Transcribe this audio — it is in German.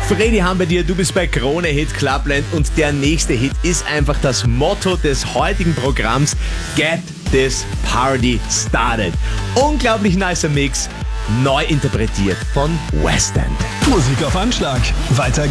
Fredi haben bei dir, du bist bei Krone Hit Clubland und der nächste Hit ist einfach das Motto des heutigen Programms: Get this party started. Unglaublich nicer Mix, neu interpretiert von West End. Musik auf Anschlag. Weiter